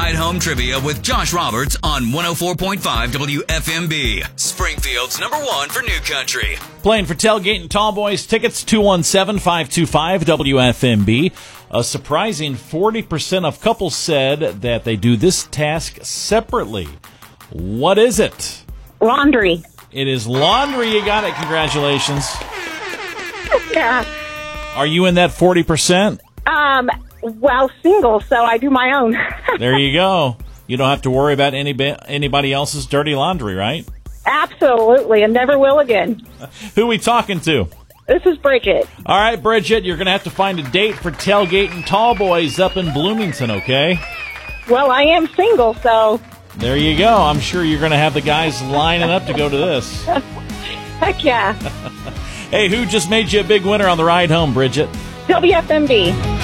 Ride Home Trivia with Josh Roberts on 104.5 WFMB. Springfield's #1 for New Country. Playing for Tailgate and Tallboys tickets, 217-525-WFMB. A surprising 40% of couples said that they do this task separately. What is it? Laundry. It is laundry. You got it. Congratulations. Yeah. Are you in that 40%? Well, single, so I do my own. There you go. You don't have to worry about anybody else's dirty laundry, right? Absolutely, and never will again. Who are we talking to? This is Bridget. All right, Bridget, you're going to have to find a date for Tailgate and Tallboys up in Bloomington, okay? Well, I am single, so... There you go. I'm sure you're going to have the guys lining up to go to this. Heck yeah. Hey, who just made you a big winner on the ride home, Bridget? WFMB.